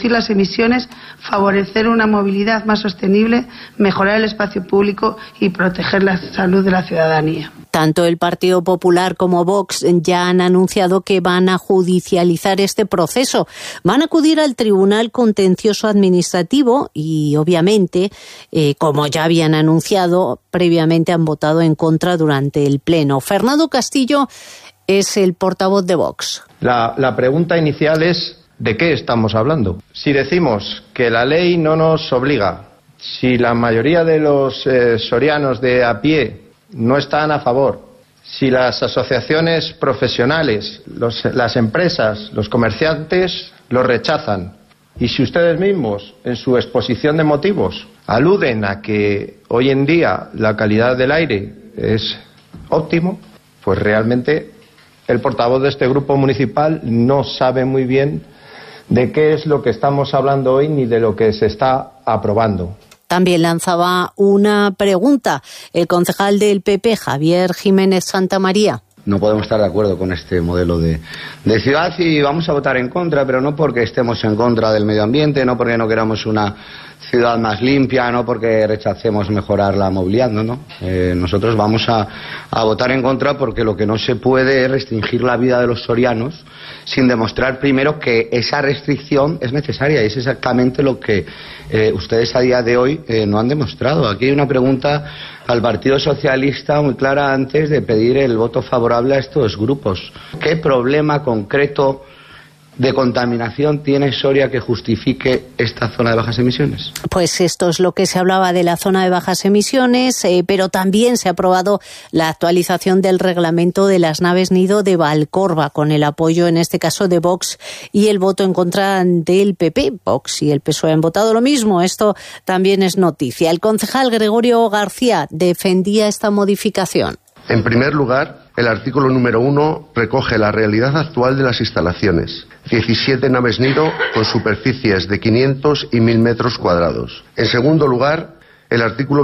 reducir las emisiones, favorecer una movilidad más sostenible, mejorar el espacio público y proteger la salud de la ciudadanía. Tanto el Partido Popular como Vox ya han anunciado que van a judicializar este proceso. Van a acudir al Tribunal Contencioso Administrativo y, obviamente, como ya habían anunciado, previamente han votado en contra durante el Pleno. Fernando Castillo es el portavoz de Vox. La pregunta inicial es ¿de qué estamos hablando? Si decimos que la ley no nos obliga, si la mayoría de los sorianos de a pie no están a favor, si las asociaciones profesionales, las empresas, los comerciantes lo rechazan, y si ustedes mismos en su exposición de motivos aluden a que hoy en día la calidad del aire es óptimo, pues realmente el portavoz de este grupo municipal no sabe muy bien de qué es lo que estamos hablando hoy ni de lo que se está aprobando. También lanzaba una pregunta el concejal del PP, Javier Jiménez Santamaría. No podemos estar de acuerdo con este modelo de ciudad y vamos a votar en contra, pero no porque estemos en contra del medio ambiente, no porque no queramos una ciudad más limpia, no porque rechacemos mejorar la movilidad, no. Nosotros vamos a votar en contra porque lo que no se puede es restringir la vida de los sorianos sin demostrar primero que esa restricción es necesaria, y es exactamente lo que ustedes a día de hoy no han demostrado. Aquí hay una pregunta al Partido Socialista muy clara antes de pedir el voto favorable a estos grupos. ¿Qué problema concreto de contaminación tiene Soria que justifique esta zona de bajas emisiones? Pues esto es lo que se hablaba de la zona de bajas emisiones, pero también se ha aprobado la actualización del reglamento de las naves nido de Valcorba, con el apoyo en este caso de Vox y el voto en contra del PP. Vox y el PSOE han votado lo mismo, esto también es noticia. El concejal Gregorio García defendía esta modificación. En primer lugar, el artículo número 1 recoge la realidad actual de las instalaciones. 17 naves nido con superficies de 500 y 1000 metros cuadrados. En segundo lugar, el artículo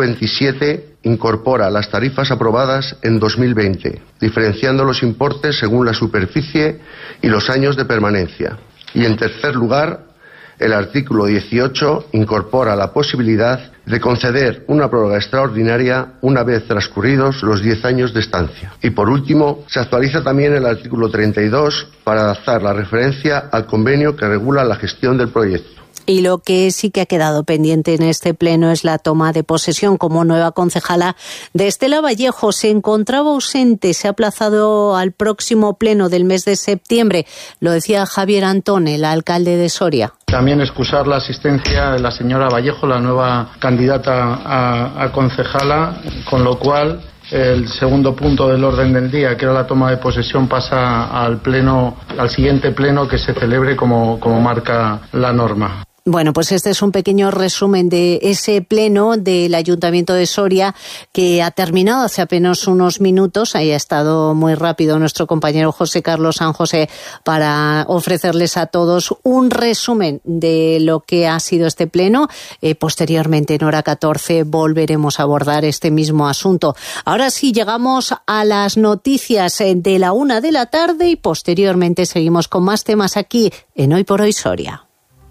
27 incorpora las tarifas aprobadas en 2020, diferenciando los importes según la superficie y los años de permanencia. Y en tercer lugar, el artículo 18 incorpora la posibilidad de conceder una prórroga extraordinaria una vez transcurridos los 10 años de estancia. Y por último, se actualiza también el artículo 32 para adaptar la referencia al convenio que regula la gestión del proyecto. Y lo que sí que ha quedado pendiente en este pleno es la toma de posesión como nueva concejala de Estela Vallejo. Se encontraba ausente, se ha aplazado al próximo pleno del mes de septiembre. Lo decía Javier Antón, el alcalde de Soria. También excusar la asistencia de la señora Vallejo, la nueva candidata a concejala, con lo cual el segundo punto del orden del día, que era la toma de posesión, pasa al siguiente pleno que se celebre como marca la norma. Bueno, pues este es un pequeño resumen de ese pleno del Ayuntamiento de Soria que ha terminado hace apenas unos minutos. Ahí ha estado muy rápido nuestro compañero José Carlos San José para ofrecerles a todos un resumen de lo que ha sido este pleno. Posteriormente, en hora 14, volveremos a abordar este mismo asunto. Ahora sí, llegamos a las noticias de la 1 de la tarde y posteriormente seguimos con más temas aquí en Hoy por Hoy Soria.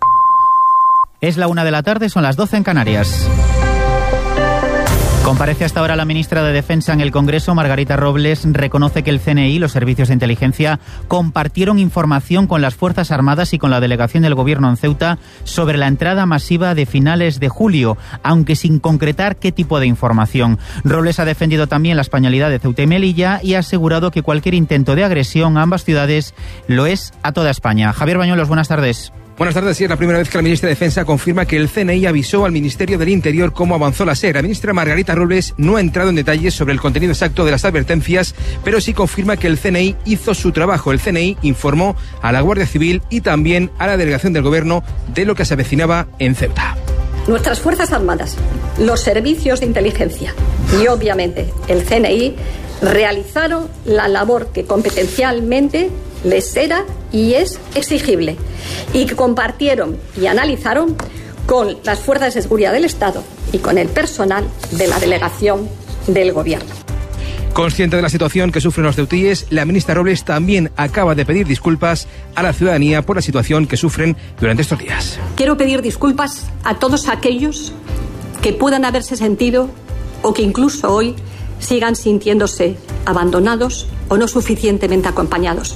Es la 1 de la tarde, son las 12 en Canarias. Comparece hasta ahora la ministra de Defensa en el Congreso. Margarita Robles reconoce que el CNI y los servicios de inteligencia compartieron información con las Fuerzas Armadas y con la delegación del Gobierno en Ceuta sobre la entrada masiva de finales de julio, aunque sin concretar qué tipo de información. Robles ha defendido también la españolidad de Ceuta y Melilla y ha asegurado que cualquier intento de agresión a ambas ciudades lo es a toda España. Javier Bañuelos, buenas tardes. Buenas tardes. Sí, es la primera vez que la ministra de Defensa confirma que el CNI avisó al Ministerio del Interior cómo avanzó la SER. La ministra Margarita Robles no ha entrado en detalles sobre el contenido exacto de las advertencias, pero sí confirma que el CNI hizo su trabajo. El CNI informó a la Guardia Civil y también a la delegación del Gobierno de lo que se avecinaba en Ceuta. Nuestras Fuerzas Armadas, los servicios de inteligencia y obviamente el CNI realizaron la labor que competencialmente les era y es exigible y que compartieron y analizaron con las fuerzas de seguridad del Estado y con el personal de la delegación del Gobierno. Consciente de la situación que sufren los ceutíes, la ministra Robles también acaba de pedir disculpas a la ciudadanía por la situación que sufren durante estos días. Quiero pedir disculpas a todos aquellos que puedan haberse sentido o que incluso hoy sigan sintiéndose abandonados o no suficientemente acompañados.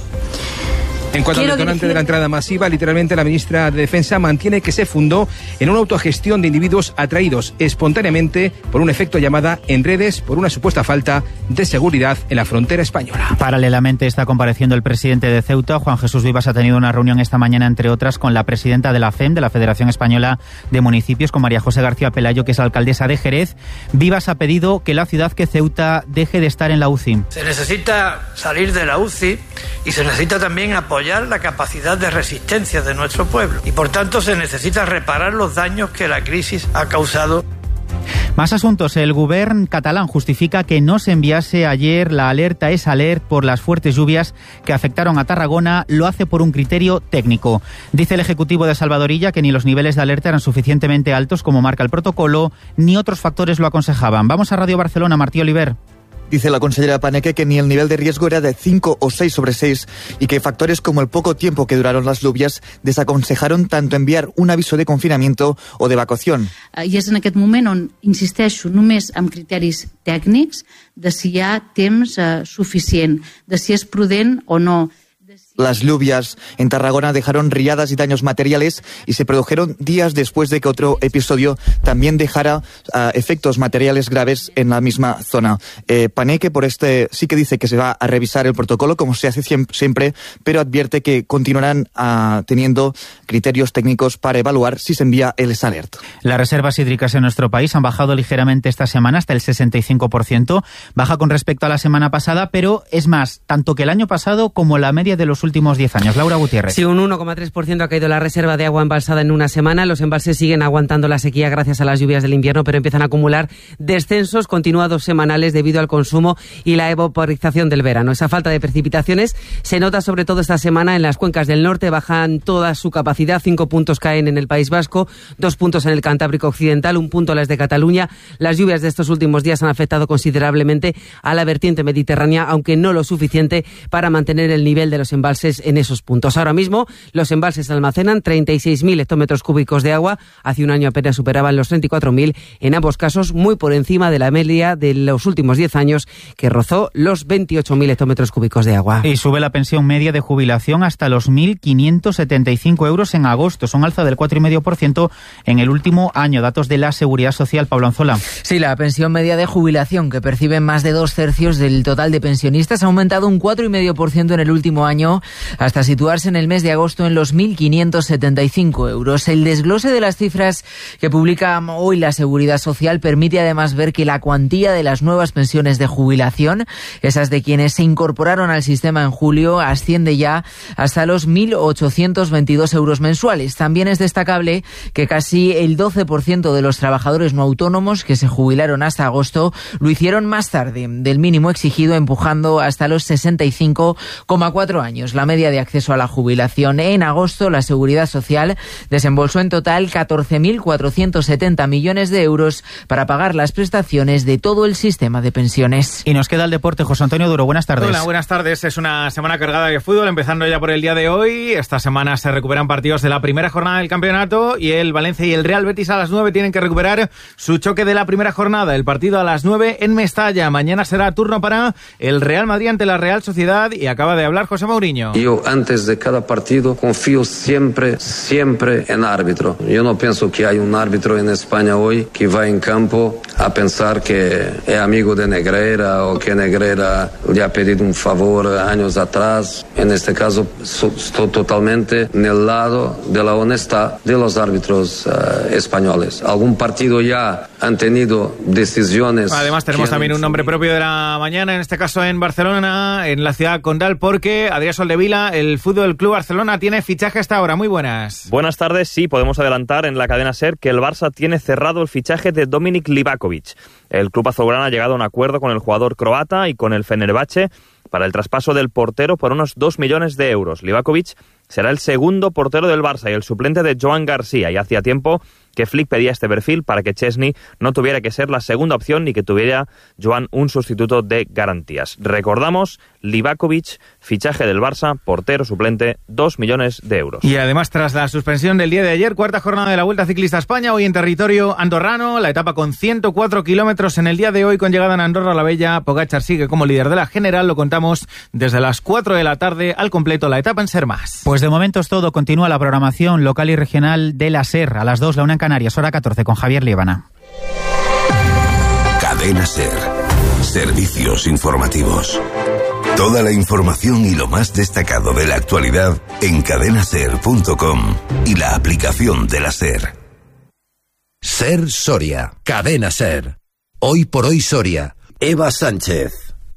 En cuanto al detonante de la entrada masiva, literalmente la ministra de Defensa mantiene que se fundó en una autogestión de individuos atraídos espontáneamente por un efecto llamada en redes por una supuesta falta de seguridad en la frontera española. Paralelamente está compareciendo el presidente de Ceuta. Juan Jesús Vivas ha tenido una reunión esta mañana, entre otras, con la presidenta de la FEM, de la Federación Española de Municipios, con María José García Pelayo, que es la alcaldesa de Jerez. Vivas ha pedido que la ciudad, que Ceuta, deje de estar en la UCI. Se necesita salir de la UCI y se necesita también apoyar la capacidad de resistencia de nuestro pueblo. Y por tanto se necesita reparar los daños que la crisis ha causado. Más asuntos. El Govern catalán justifica que no se enviase ayer la alerta ESALERT por las fuertes lluvias que afectaron a Tarragona. Lo hace por un criterio técnico. Dice el Ejecutivo de Salvadorilla que ni los niveles de alerta eran suficientemente altos como marca el protocolo, ni otros factores lo aconsejaban. Vamos a Radio Barcelona, Martí Oliver. Dice la consellera Paneque que ni el nivel de riesgo era de 5 o 6 sobre 6 y que factores como el poco tiempo que duraron las lluvias desaconsejaron tanto enviar un aviso de confinamiento o de evacuación. I és en aquest moment on insisteixo només amb criteris tècnics de si hi ha temps suficient, de si és prudent o no. Las lluvias en Tarragona dejaron riadas y daños materiales y se produjeron días después de que otro episodio también dejara efectos materiales graves en la misma zona. Paneque por sí que dice que se va a revisar el protocolo como se hace siempre, pero advierte que continuarán teniendo criterios técnicos para evaluar si se envía el ESALERT. Las reservas hídricas en nuestro país han bajado ligeramente esta semana hasta el 65%, baja con respecto a la semana pasada, pero es más, tanto que el año pasado como la media de los últimos 10 años. Laura Gutiérrez. Sí, un 1,3% ha caído la reserva de agua embalsada en una semana. Los embalses siguen aguantando la sequía gracias a las lluvias del invierno, pero empiezan a acumular descensos continuados semanales debido al consumo y la evaporización del verano. Esa falta de precipitaciones se nota sobre todo esta semana en las cuencas del norte. Bajan toda su capacidad. 5 puntos caen en el País Vasco, 2 puntos en el Cantábrico Occidental, 1 punto las de Cataluña. Las lluvias de estos últimos días han afectado considerablemente a la vertiente mediterránea, aunque no lo suficiente para mantener el nivel de los embalses en esos puntos. Ahora mismo los embalses almacenan 36.000 hectómetros cúbicos de agua. Hace un año apenas superaban los 34.000, en ambos casos muy por encima de la media de los últimos 10 años, que rozó los 28.000 hectómetros cúbicos de agua. Y sube la pensión media de jubilación hasta los 1.575 euros en agosto. Son alza del 4,5% en el último año. Datos de la Seguridad Social. Pablo Anzola. Sí, la pensión media de jubilación, que perciben más de 2/3 del total de pensionistas, ha aumentado un 4,5% en el último año, hasta situarse en el mes de agosto en los 1.575 euros. El desglose de las cifras que publica hoy la Seguridad Social permite además ver que la cuantía de las nuevas pensiones de jubilación, esas de quienes se incorporaron al sistema en julio, asciende ya hasta los 1.822 euros mensuales. También es destacable que casi el 12% de los trabajadores no autónomos que se jubilaron hasta agosto lo hicieron más tarde del mínimo exigido, empujando hasta los 65,4 años. La media de acceso a la jubilación en agosto, la Seguridad Social desembolsó en total 14.470 millones de euros para pagar las prestaciones de todo el sistema de pensiones. Y nos queda el deporte. José Antonio Duro, buenas tardes. Hola, buenas tardes. Es una semana cargada de fútbol, empezando ya por el día de hoy. Esta semana se recuperan partidos de la primera jornada del campeonato y el Valencia y el Real Betis a las 9 tienen que recuperar su choque de la primera jornada. El partido a las 9 en Mestalla. Mañana será turno para el Real Madrid ante la Real Sociedad y acaba de hablar José Mourinho. Yo antes de cada partido confío siempre en árbitro. Yo no pienso que hay un árbitro en España hoy que va en campo a pensar que es amigo de Negreira o que Negreira le ha pedido un favor años atrás. En este caso estoy totalmente en el lado de la honestidad de los árbitros españoles. Algún partido ya han tenido decisiones. Además tenemos también un nombre propio de la mañana, en este caso en Barcelona, en la ciudad condal, porque Adrián Soldevila, el Fútbol Club Barcelona, tiene fichaje hasta ahora. Muy buenas. Buenas tardes. Sí, podemos adelantar en la cadena SER que el Barça tiene cerrado el fichaje de Dominik Livakovic. El club azulgrana ha llegado a un acuerdo con el jugador croata y con el Fenerbahce para el traspaso del portero por unos 2 millones de euros. Livakovic será el segundo portero del Barça y el suplente de Joan García, y hacía tiempo que Flick pedía este perfil para que Chesney no tuviera que ser la segunda opción ni que tuviera Joan un sustituto de garantías. Recordamos, Livakovic, fichaje del Barça, portero suplente, 2 millones de euros. Y además, tras la suspensión del día de ayer, cuarta jornada de la Vuelta Ciclista a España, hoy en territorio andorrano, la etapa con 104 kilómetros en el día de hoy, con llegada en Andorra la Bella. Pogačar sigue como líder de la general, lo contamos desde las 4 de la tarde, al completo la etapa en Sermas. Pues de momento es todo, continúa la programación local y regional de la SER, a las 2, la 1 en Canarias, hora 14, con Javier Liébana. Cadena SER, servicios informativos. Toda la información y lo más destacado de la actualidad en cadenaser.com y la aplicación de la SER. SER Soria, Cadena SER. Hoy por hoy Soria, Eva Sánchez.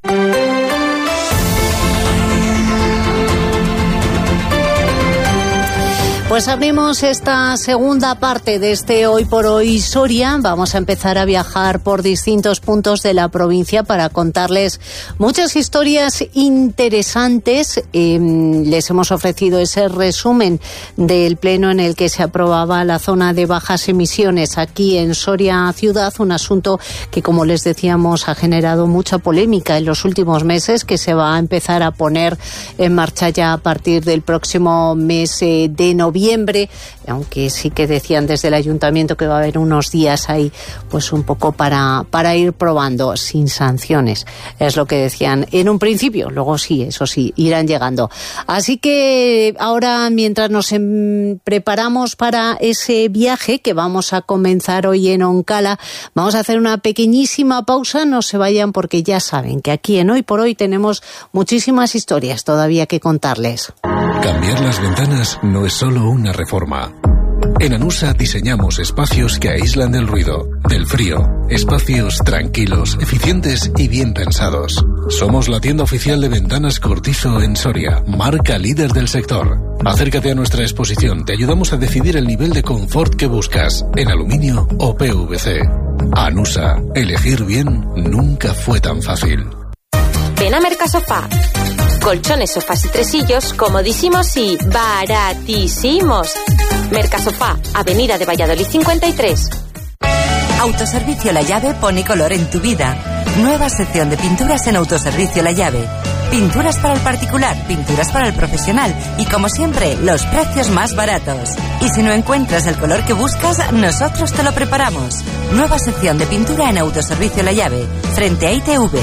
Pues abrimos esta segunda parte de este Hoy por Hoy Soria. Vamos a empezar a viajar por distintos puntos de la provincia para contarles muchas historias interesantes. Les hemos ofrecido ese resumen del pleno en el que se aprobaba la zona de bajas emisiones aquí en Soria Ciudad, un asunto que, como les decíamos, ha generado mucha polémica en los últimos meses, que se va a empezar a poner en marcha ya a partir del próximo mes de noviembre, aunque sí que decían desde el ayuntamiento que va a haber unos días ahí pues un poco para ir probando sin sanciones, es lo que decían en un principio. Luego sí, eso sí, irán llegando. Así que ahora, mientras nos preparamos para ese viaje que vamos a comenzar hoy en Oncala, vamos a hacer una pequeñísima pausa. No se vayan, porque ya saben que aquí en Hoy por Hoy tenemos muchísimas historias todavía que contarles. Cambiar las ventanas no es solo una reforma. En Anusa diseñamos espacios que aíslan del ruido, del frío, espacios tranquilos, eficientes y bien pensados. Somos la tienda oficial de ventanas Cortizo en Soria, marca líder del sector. Acércate a nuestra exposición, te ayudamos a decidir el nivel de confort que buscas, en aluminio o PVC. Anusa, elegir bien nunca fue tan fácil. Ven a Mercasofá. Colchones, sofás y tresillos comodísimos y baratísimos. Mercasofá, Avenida de Valladolid 53. Autoservicio La Llave pone color en tu vida. Nueva sección de pinturas en Autoservicio La Llave. Pinturas para el particular, pinturas para el profesional y, como siempre, los precios más baratos. Y si no encuentras el color que buscas, nosotros te lo preparamos. Nueva sección de pintura en Autoservicio La Llave, frente a ITV.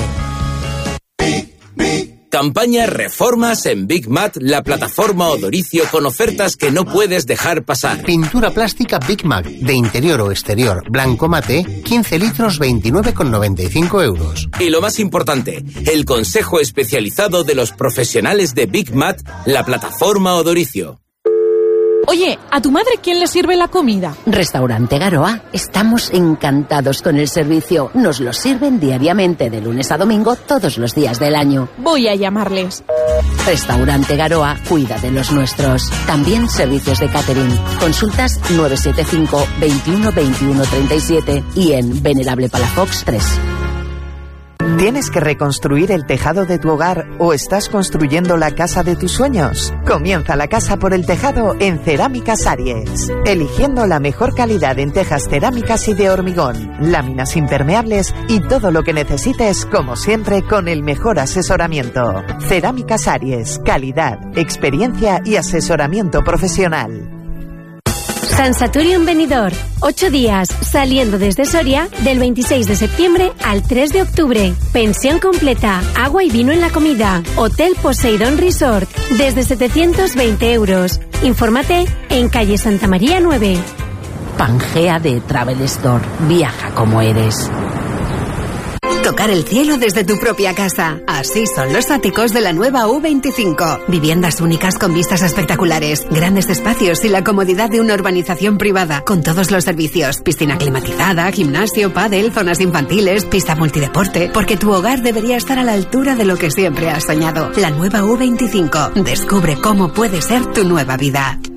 Campaña Reformas en Big Mat, la plataforma Odoricio con ofertas que no puedes dejar pasar. Pintura plástica Big Mat, de interior o exterior, blanco mate, 15 litros, 29,95 euros. Y lo más importante, el consejo especializado de los profesionales de Big Mat, la plataforma Odoricio. Oye, ¿a tu madre quién le sirve la comida? Restaurante Garoa. Estamos encantados con el servicio. Nos lo sirven diariamente, de lunes a domingo, todos los días del año. Voy a llamarles. Restaurante Garoa cuida de los nuestros. También servicios de catering. Consultas 975 21 21 37 y en Venerable Palafox 3. ¿Tienes que reconstruir el tejado de tu hogar o estás construyendo la casa de tus sueños? Comienza la casa por el tejado en Cerámicas Aries. Eligiendo la mejor calidad en tejas cerámicas y de hormigón, láminas impermeables y todo lo que necesites, como siempre, con el mejor asesoramiento. Cerámicas Aries, calidad, experiencia y asesoramiento profesional. Sansatorium Benidorm, 8 días, saliendo desde Soria del 26 de septiembre al 3 de octubre. Pensión completa, agua y vino en la comida. Hotel Poseidon Resort, desde 720 euros. Infórmate en calle Santa María 9. Pangea de Travel Store, viaja como eres. Tocar el cielo desde tu propia casa. Así son los áticos de la nueva U25. Viviendas únicas con vistas espectaculares, grandes espacios y la comodidad de una urbanización privada, con todos los servicios. Piscina climatizada, gimnasio, pádel, zonas infantiles, pista multideporte. Porque tu hogar debería estar a la altura de lo que siempre has soñado. La nueva U25. Descubre cómo puede ser tu nueva vida.